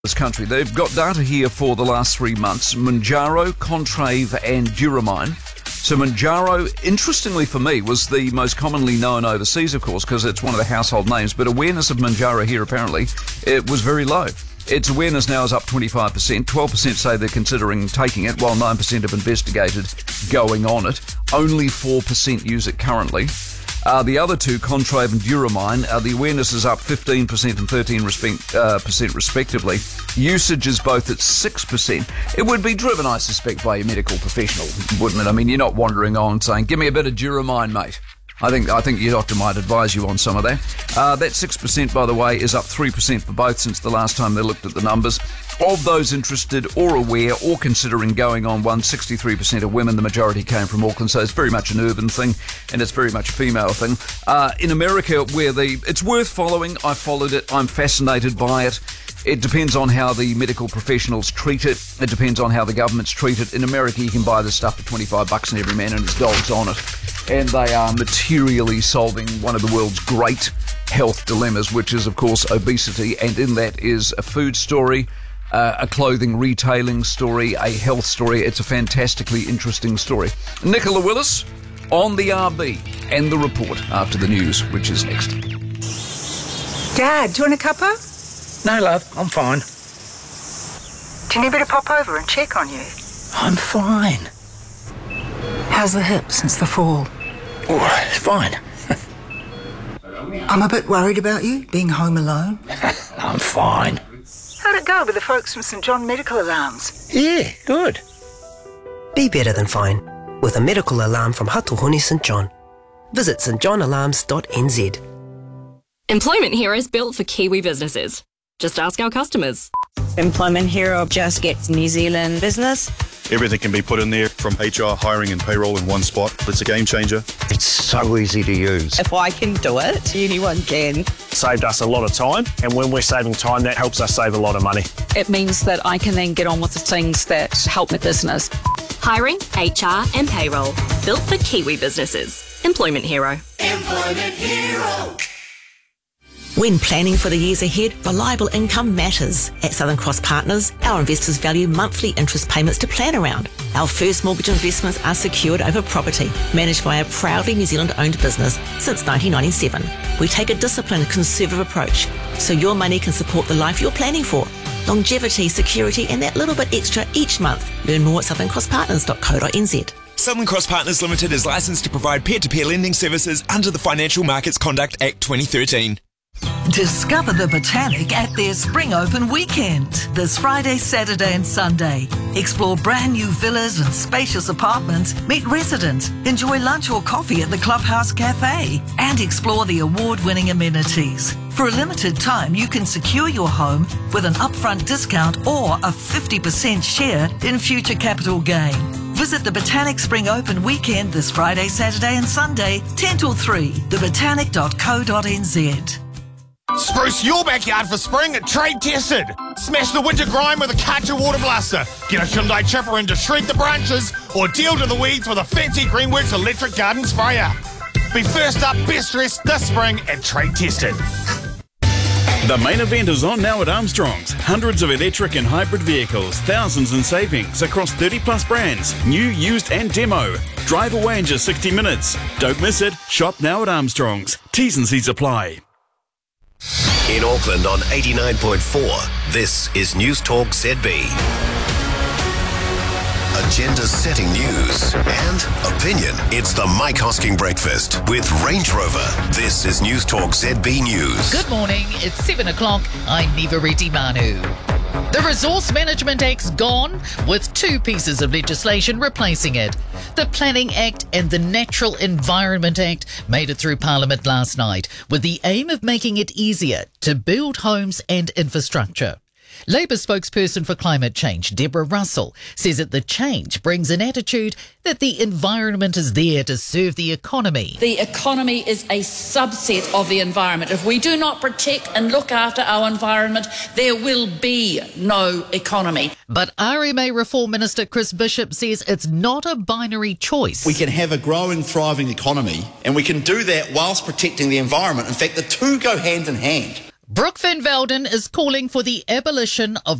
this country. They've got data here for the last 3 months. Mounjaro, Contrave and Duramine. So Mounjaro, interestingly for me, was the most commonly known overseas, of course, because it's one of the household names, but awareness of Mounjaro here, apparently, it was very low. Its awareness now is up 25%. 12% say they're considering taking it, while 9% have investigated going on it. Only 4% use it currently. The other two, Contrave and Duramine, the awareness is up 15% and 13% respectively. Usage is both at 6%. It would be driven, I suspect, by a medical professional, wouldn't it? I mean, you're not wandering on saying, give me a bit of Duramine, mate. I think your doctor might advise you on some of that. That 6%, by the way, is up 3% for both since the last time they looked at the numbers. Of those interested or aware or considering going on one, 63% are women. The majority came from Auckland, so it's very much an urban thing and it's very much a female thing. In America, where it's worth following, I followed it, I'm fascinated by it. It depends on how the medical professionals treat it. It depends on how the governments treat it. In America, you can buy this stuff for $25 and every man and his dog's on it. And they are materially solving one of the world's great health dilemmas, which is, of course, obesity. And in that is a food story, a clothing retailing story, a health story. It's a fantastically interesting story. Nicola Willis on the RB and the report after the news, which is next. Dad, do you want a cuppa? No, love, I'm fine. Do you need me to pop over and check on you? I'm fine. How's the hip since the fall? Oh, it's fine. I'm a bit worried about you, being home alone. I'm fine. How'd it go with the folks from St John Medical Alarms? Yeah, good. Be better than fine with a medical alarm from Hatuhuni St John. Visit stjohnalarms.nz. Employment Hero is built for Kiwi businesses. Just ask our customers. Employment Hero just gets New Zealand business. Everything can be put in there, from HR, hiring and payroll in one spot. It's a game changer. It's so easy to use. If I can do it, anyone can. Saved us a lot of time, and when we're saving time, that helps us save a lot of money. It means that I can then get on with the things that help my business. Hiring, HR and payroll. Built for Kiwi businesses. Employment Hero. Employment Hero. When planning for the years ahead, reliable income matters. At Southern Cross Partners, our investors value monthly interest payments to plan around. Our first mortgage investments are secured over property, managed by a proudly New Zealand-owned business since 1997. We take a disciplined, conservative approach, so your money can support the life you're planning for. Longevity, security, and that little bit extra each month. Learn more at southerncrosspartners.co.nz. Southern Cross Partners Limited is licensed to provide peer-to-peer lending services under the Financial Markets Conduct Act 2013. Discover the Botanic at their Spring Open weekend, this Friday, Saturday and Sunday. Explore brand new villas and spacious apartments, meet residents, enjoy lunch or coffee at the Clubhouse Cafe, and explore the award-winning amenities. For a limited time, you can secure your home with an upfront discount or a 50% share in future capital gain. Visit the Botanic Spring Open weekend this Friday, Saturday and Sunday, 10 till 3, thebotanic.co.nz. Spruce your backyard for spring at Trade Tested. Smash the winter grime with a Karcher Water Blaster. Get a Hyundai chipper in to shred the branches, or deal to the weeds with a fancy Greenworks electric garden sprayer. Be first up, best dressed this spring at Trade Tested. The main event is on now at Armstrong's. Hundreds of electric and hybrid vehicles, thousands in savings across 30 plus brands, new, used and demo. Drive away in just 60 minutes. Don't miss it. Shop now at Armstrong's. T's and C's apply. In Auckland on 89.4, this is News Talk ZB. Agenda-setting news and opinion. It's the Mike Hosking Breakfast with Range Rover. This is News Talk ZB News. Good morning. It's 7 o'clock. I'm Niva Reddy Manu. The Resource Management Act's gone, with two pieces of legislation replacing it. The Planning Act and the Natural Environment Act made it through Parliament last night, with the aim of making it easier to build homes and infrastructure. Labour spokesperson for climate change, Deborah Russell, says that the change brings an attitude that the environment is there to serve the economy. The economy is a subset of the environment. If we do not protect and look after our environment, there will be no economy. But RMA Reform Minister Chris Bishop says it's not a binary choice. We can have a growing, thriving economy, and we can do that whilst protecting the environment. In fact, the two go hand in hand. Brooke Van Velden is calling for the abolition of